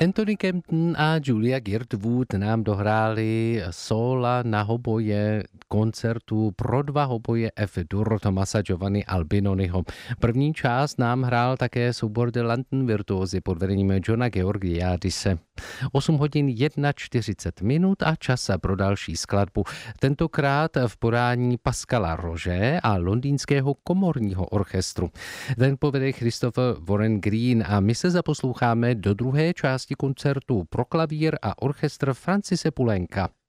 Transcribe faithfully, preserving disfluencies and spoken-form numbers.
Anthony Kempton a Julia Girdwood nám dohráli sóla na hoboje koncertu pro dva hoboje F-dur Tomasa Giovanni Albinoniho. První část nám hrál také soubor de London Virtuosi pod vedením Johna Georgiadise. osm hodin čtyřicet jedna minut a čas pro další skladbu. Tentokrát v podání Pascala Rože a londýnského komorního orchestru. Ten povede Christopher Warren Green a my se zaposloucháme do druhé části koncertu pro klavír a orchestr Francise Poulenca.